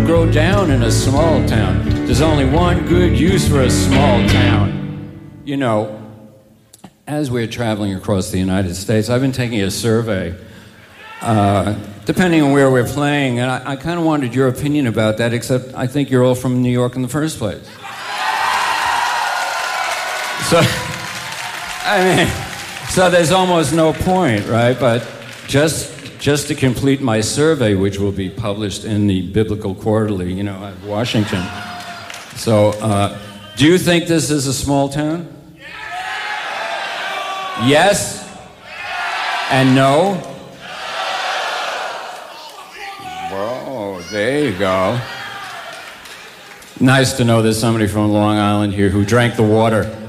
will grow down in a small town. There's only one good use for a small town. You know, as we're traveling across the United States, I've been taking a survey, depending on where we're playing, and I kind of wanted your opinion about that, except I think you're all from New York in the first place. So there's almost no point, right? But just to complete my survey, which will be published in the Biblical Quarterly, you know, at Washington. So, do you think this is a small town? Yes? And no? Whoa, there you go. Nice to know there's somebody from Long Island here who drank the water.